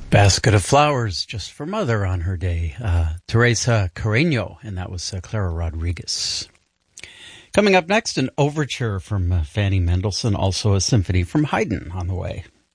Basket of Flowers just for Mother on her day. Teresa Carreño, and that was Clara Rodriguez. Coming up next, an overture from Fanny Mendelssohn, also a symphony from Haydn on the way.